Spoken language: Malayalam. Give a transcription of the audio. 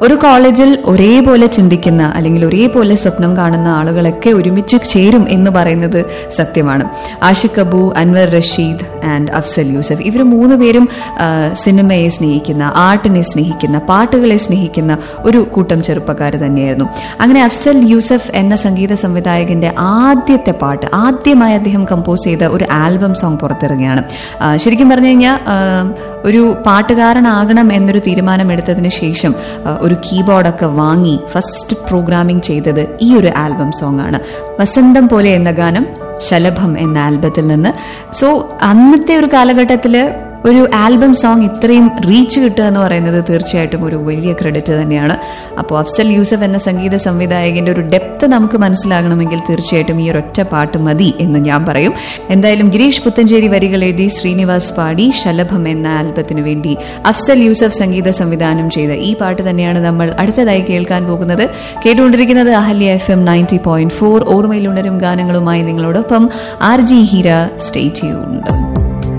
ഒരു കോളേജിൽ ഒരേപോലെ ചിന്തിക്കുന്ന അല്ലെങ്കിൽ ഒരേപോലെ സ്വപ്നം കാണുന്ന ആളുകളൊക്കെ ഒരുമിച്ച് ചേരും എന്ന് പറയുന്നത് സത്യമാണ്. ആഷിഖ് അബു, അൻവർ റഷീദ് ആൻഡ് അഫ്സൽ യൂസഫ്, ഇവർ 3 പേരും സിനിമയെ സ്നേഹിക്കുന്ന, ആർട്ടിനെ സ്നേഹിക്കുന്ന, പാട്ടുകളെ സ്നേഹിക്കുന്ന ഒരു കൂട്ടം ചെറുപ്പക്കാർ തന്നെയായിരുന്നു. അങ്ങനെ അഫ്സൽ യൂസഫ് എന്ന സംഗീത സംവിധായകന്റെ ആദ്യത്തെ പാട്ട്, ആദ്യമായി അദ്ദേഹം കമ്പോസ് ചെയ്ത ഒരു ആൽബം സോങ് പുറത്തിറങ്ങിയാണ്. ശരിക്കും പറഞ്ഞു കഴിഞ്ഞാൽ ഒരു പാട്ടുകാരനാകണം എന്നൊരു തീരുമാനമെടുത്തതിന് ശേഷം ഒരു കീബോർഡൊക്കെ വാങ്ങി ഫസ്റ്റ് പ്രോഗ്രാമിംഗ് ചെയ്തത് ഈ ഒരു ആൽബം സോങ് ആണ്. വസന്തം പോലെ എന്ന ഗാനം ശലഭം എന്ന ആൽബത്തിൽ നിന്ന്. സോ അന്നത്തെ ഒരു കാലഘട്ടത്തില് ഒരു ആൽബം സോങ് ഇത്രയും റീച്ച് കിട്ടുക എന്ന് പറയുന്നത് തീർച്ചയായിട്ടും ഒരു വലിയ ക്രെഡിറ്റ് തന്നെയാണ്. അപ്പോൾ അഫ്സൽ യൂസഫ് എന്ന സംഗീത സംവിധായകന്റെ ഒരു ഡെപ്ത് നമുക്ക് മനസ്സിലാകണമെങ്കിൽ തീർച്ചയായിട്ടും ഈ ഒരൊറ്റ പാട്ട് മതി എന്ന് ഞാൻ പറയും. എന്തായാലും ഗിരീഷ് പുത്തഞ്ചേരി വരികൾ എഴുതി ശ്രീനിവാസ് പാടി ശലഭം എന്ന ആൽബത്തിന് വേണ്ടി അഫ്സൽ യൂസഫ് സംഗീത സംവിധാനം ചെയ്ത ഈ പാട്ട് തന്നെയാണ് നമ്മൾ അടുത്തതായി കേൾക്കാൻ പോകുന്നത്. കേട്ടുകൊണ്ടിരിക്കുന്നത് അഹല്യ FM 90.4. ഓർമ്മയിലുണരും ഗാനങ്ങളുമായി നിങ്ങളോടൊപ്പം RJ ഹീര. Stay tuned.